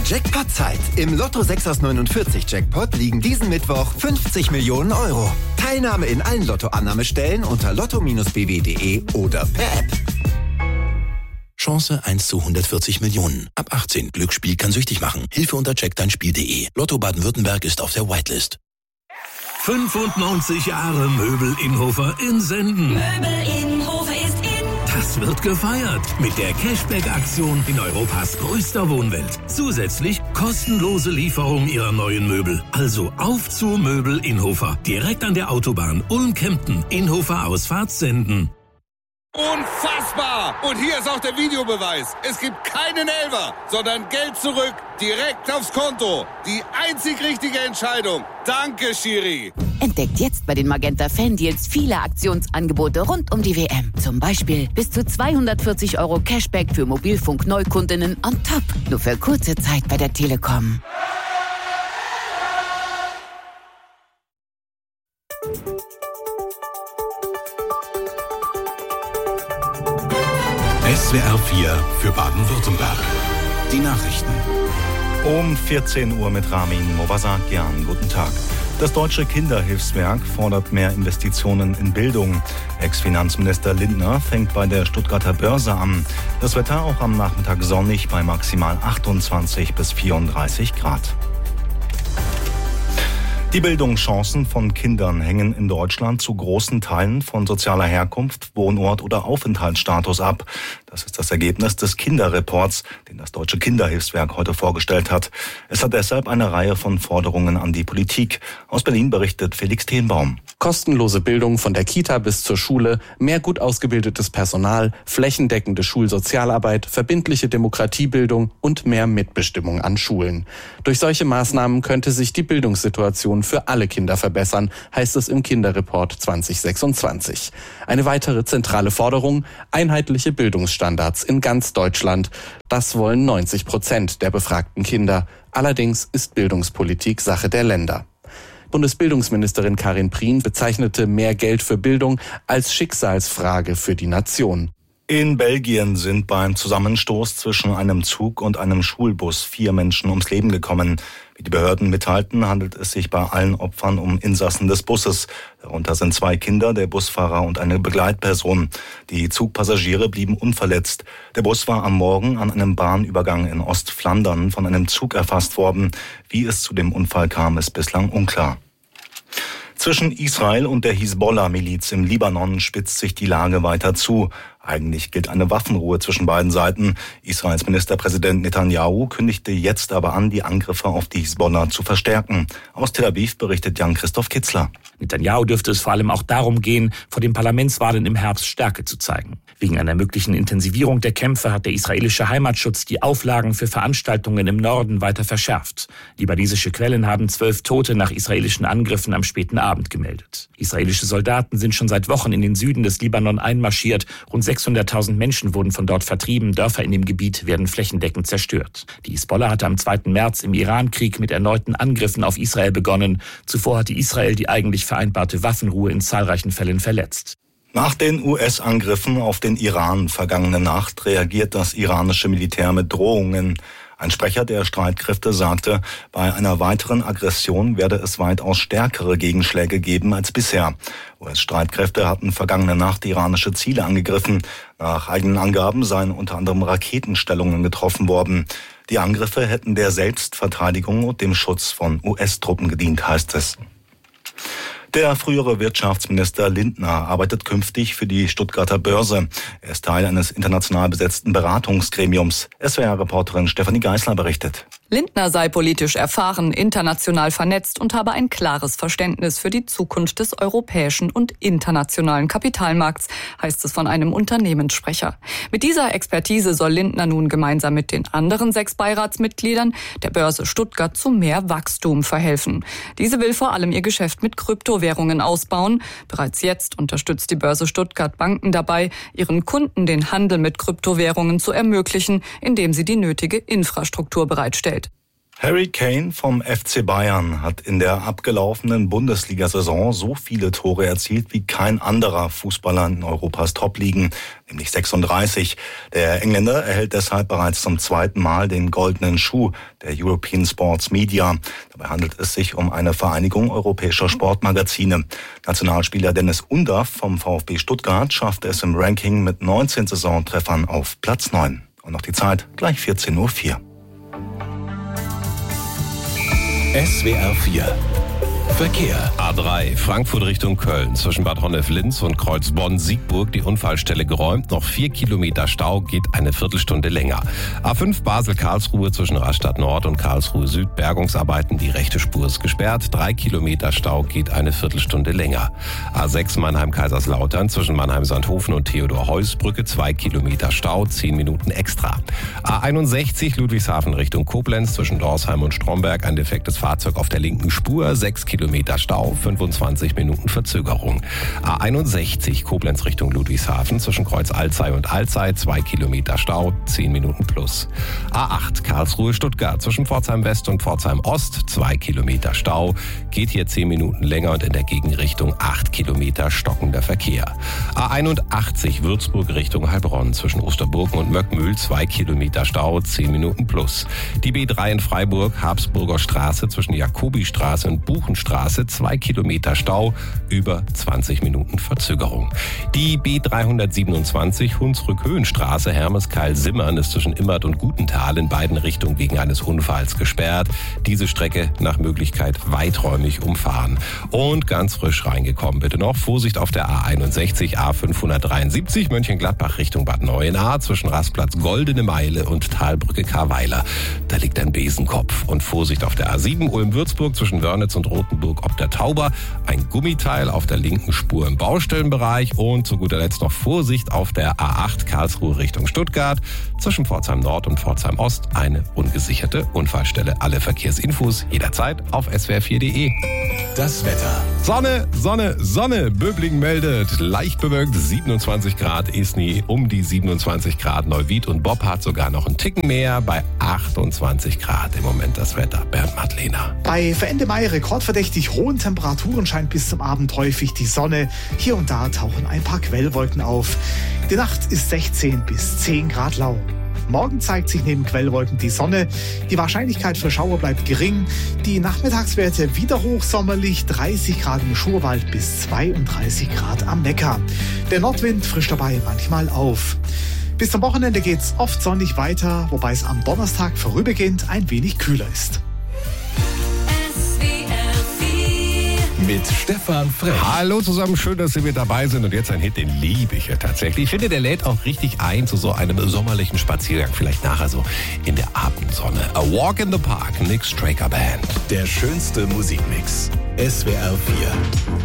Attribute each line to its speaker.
Speaker 1: Jackpot-Zeit. Im Lotto 6 aus 49 Jackpot liegen diesen Mittwoch 50 Millionen Euro. Teilnahme in allen Lottoannahmestellen unter lotto-bw.de oder per App.
Speaker 2: Chance 1 zu 140 Millionen. Ab 18. Glücksspiel kann süchtig machen. Hilfe unter checkdeinspiel.de. Lotto Baden-Württemberg ist auf der Whitelist.
Speaker 3: 95 Jahre Möbel Innhofer in Senden.
Speaker 4: Möbel Innhofer ist in.
Speaker 3: Das wird gefeiert mit der Cashback-Aktion in Europas größter Wohnwelt. Zusätzlich kostenlose Lieferung Ihrer neuen Möbel. Also auf zu Möbel Innhofer. Direkt an der Autobahn Ulm-Kempten. Innhofer Ausfahrt Senden.
Speaker 5: Unfassbar! Und hier ist auch der Videobeweis. Es gibt keinen Elfer, sondern Geld zurück, direkt aufs Konto. Die einzig richtige Entscheidung. Danke, Schiri.
Speaker 6: Entdeckt jetzt bei den Magenta Fan-Deals viele Aktionsangebote rund um die WM. Zum Beispiel bis zu 240 € Cashback für Mobilfunk-Neukundinnen on top. Nur für kurze Zeit bei der Telekom.
Speaker 2: SWR 4 für Baden-Württemberg. Die Nachrichten.
Speaker 7: Um 14 Uhr mit Ramin Movasakian. Guten Tag. Das Deutsche Kinderhilfswerk fordert mehr Investitionen in Bildung. Ex-Finanzminister Lindner fängt bei der Stuttgarter Börse an. Das Wetter auch am Nachmittag sonnig bei maximal 28 bis 34 Grad. Die Bildungschancen von Kindern hängen in Deutschland zu großen Teilen von sozialer Herkunft, Wohnort oder Aufenthaltsstatus ab. Das ist das Ergebnis des Kinderreports, den das Deutsche Kinderhilfswerk heute vorgestellt hat. Es hat deshalb eine Reihe von Forderungen an die Politik. Aus Berlin berichtet Felix Tenbaum.
Speaker 8: Kostenlose Bildung von der Kita bis zur Schule, mehr gut ausgebildetes Personal, flächendeckende Schulsozialarbeit, verbindliche Demokratiebildung und mehr Mitbestimmung an Schulen. Durch solche Maßnahmen könnte sich die Bildungssituation für alle Kinder verbessern, heißt es im Kinderreport 2026. Eine weitere zentrale Forderung: einheitliche Bildungsstandards in ganz Deutschland. Das wollen 90% der befragten Kinder. Allerdings ist Bildungspolitik Sache der Länder. Bundesbildungsministerin Karin Prien bezeichnete mehr Geld für Bildung als Schicksalsfrage für die Nation.
Speaker 7: In Belgien sind beim Zusammenstoß zwischen einem Zug und einem Schulbus 4 Menschen ums Leben gekommen. Wie die Behörden mitteilten, handelt es sich bei allen Opfern um Insassen des Busses. Darunter sind 2 Kinder, der Busfahrer und eine Begleitperson. Die Zugpassagiere blieben unverletzt. Der Bus war am Morgen an einem Bahnübergang in Ostflandern von einem Zug erfasst worden. Wie es zu dem Unfall kam, ist bislang unklar. Zwischen Israel und der Hisbollah-Miliz im Libanon spitzt sich die Lage weiter zu. Eigentlich gilt eine Waffenruhe zwischen beiden Seiten. Israels Ministerpräsident Netanyahu kündigte jetzt aber an, die Angriffe auf die Hisbollah zu verstärken. Aus Tel Aviv berichtet Jan-Christoph Kitzler.
Speaker 9: Netanyahu dürfte es vor allem auch darum gehen, vor den Parlamentswahlen im Herbst Stärke zu zeigen. Wegen einer möglichen Intensivierung der Kämpfe hat der israelische Heimatschutz die Auflagen für Veranstaltungen im Norden weiter verschärft. Libanesische Quellen haben 12 Tote nach israelischen Angriffen am späten Abend gemeldet. Israelische Soldaten sind schon seit Wochen in den Süden des Libanon einmarschiert. Rund 600.000 Menschen wurden von dort vertrieben. Dörfer in dem Gebiet werden flächendeckend zerstört. Die Hisbollah hatte am 2. März im Iran-Krieg mit erneuten Angriffen auf Israel begonnen. Zuvor hatte Israel die eigentlich vereinbarte Waffenruhe in zahlreichen Fällen verletzt.
Speaker 7: Nach den US-Angriffen auf den Iran vergangene Nacht reagiert das iranische Militär mit Drohungen. Ein Sprecher der Streitkräfte sagte, bei einer weiteren Aggression werde es weitaus stärkere Gegenschläge geben als bisher. US-Streitkräfte hatten vergangene Nacht iranische Ziele angegriffen. Nach eigenen Angaben seien unter anderem Raketenstellungen getroffen worden. Die Angriffe hätten der Selbstverteidigung und dem Schutz von US-Truppen gedient, heißt es. Der frühere Wirtschaftsminister Lindner arbeitet künftig für die Stuttgarter Börse. Er ist Teil eines international besetzten Beratungsgremiums. SWR-Reporterin Stefanie Geisler berichtet.
Speaker 10: Lindner sei politisch erfahren, international vernetzt und habe ein klares Verständnis für die Zukunft des europäischen und internationalen Kapitalmarkts, heißt es von einem Unternehmenssprecher. Mit dieser Expertise soll Lindner nun gemeinsam mit den anderen 6 Beiratsmitgliedern der Börse Stuttgart zu mehr Wachstum verhelfen. Diese will vor allem ihr Geschäft mit Kryptowährungen ausbauen. Bereits jetzt unterstützt die Börse Stuttgart Banken dabei, ihren Kunden den Handel mit Kryptowährungen zu ermöglichen, indem sie die nötige Infrastruktur bereitstellt.
Speaker 7: Harry Kane vom FC Bayern hat in der abgelaufenen Bundesliga-Saison so viele Tore erzielt wie kein anderer Fußballer in Europas Top-Ligen, nämlich 36. Der Engländer erhält deshalb bereits zum zweiten Mal den goldenen Schuh der European Sports Media. Dabei handelt es sich um eine Vereinigung europäischer Sportmagazine. Nationalspieler Dennis Undaff vom VfB Stuttgart schaffte es im Ranking mit 19 Saisontreffern auf Platz 9. Und noch die Zeit, gleich 14:04 Uhr.
Speaker 2: SWR 4 Verkehr.
Speaker 11: A3 Frankfurt Richtung Köln. Zwischen Bad Honnef-Linz und Kreuzbonn-Siegburg die Unfallstelle geräumt. Noch 4 Kilometer Stau, geht eine Viertelstunde länger. A5 Basel-Karlsruhe zwischen Rastatt Nord und Karlsruhe Süd. Bergungsarbeiten, die rechte Spur ist gesperrt. 3 Kilometer Stau, geht eine Viertelstunde länger. A6 Mannheim-Kaiserslautern zwischen Mannheim-Sandhofen und Theodor-Heuss-Brücke. 2 Kilometer Stau, 10 Minuten extra. A61 Ludwigshafen Richtung Koblenz zwischen Dorsheim und Stromberg. Ein defektes Fahrzeug auf der linken Spur. 6 Kilometer Stau, 25 Minuten Verzögerung. A61 Koblenz Richtung Ludwigshafen zwischen Kreuz Alzey und Alzey, 2 Kilometer Stau, 10 Minuten plus. A8 Karlsruhe Stuttgart zwischen Pforzheim West und Pforzheim Ost, 2 Kilometer Stau, geht hier 10 Minuten länger und in der Gegenrichtung 8 Kilometer stockender Verkehr. A81 Würzburg Richtung Heilbronn zwischen Osterburgen und Möckmühl, 2 Kilometer Stau, 10 Minuten plus. Die B3 in Freiburg, Habsburger Straße zwischen Jakobistraße und Buchenstraße, 2 Kilometer Stau, über 20 Minuten Verzögerung. Die B327 Hunsrück-Höhenstraße, Hermeskeil-Simmern ist zwischen Immert und Gutenthal in beiden Richtungen wegen eines Unfalls gesperrt. Diese Strecke nach Möglichkeit weiträumig umfahren. Und ganz frisch reingekommen bitte noch Vorsicht auf der A61, A573 Mönchengladbach Richtung Bad Neuenahr zwischen Rastplatz Goldene Meile und Talbrücke Karweiler. Da liegt ein Besenkopf. Und Vorsicht auf der A7 Ulm-Würzburg zwischen Wörnitz und Rotenburg ob der Tauber, ein Gummiteil auf der linken Spur im Baustellenbereich und zu guter Letzt noch Vorsicht auf der A8 Karlsruhe Richtung Stuttgart zwischen Pforzheim Nord und Pforzheim Ost eine ungesicherte Unfallstelle. Alle Verkehrsinfos jederzeit auf swr4.de.
Speaker 2: Das Wetter.
Speaker 11: Sonne, Sonne, Sonne. Böblingen meldet leicht bewölkt 27 Grad Esny, um die 27 Grad Neuwied und Bob hat sogar noch einen Ticken mehr bei 28 Grad im Moment das Wetter. Bernd Madlener.
Speaker 12: Bei für Ende Mai rekordverdächtig hohen Temperaturen scheint bis zum Abend häufig die Sonne. Hier und da tauchen ein paar Quellwolken auf. Die Nacht ist 16 bis 10 Grad lau. Morgen zeigt sich neben Quellwolken die Sonne. Die Wahrscheinlichkeit für Schauer bleibt gering. Die Nachmittagswerte wieder hochsommerlich, 30 Grad im Schurwald bis 32 Grad am Neckar. Der Nordwind frischt dabei manchmal auf. Bis zum Wochenende geht's oft sonnig weiter, wobei es am Donnerstag vorübergehend ein wenig kühler ist.
Speaker 2: Mit Stefan Frech.
Speaker 11: Hallo zusammen, schön, dass Sie mit dabei sind. Und jetzt ein Hit, den liebe ich ja tatsächlich. Ich finde, der lädt auch richtig ein zu so einem sommerlichen Spaziergang. Vielleicht nachher so in der Abendsonne. A Walk in the Park, Nick Straker Band.
Speaker 2: Der schönste Musikmix. SWR 4.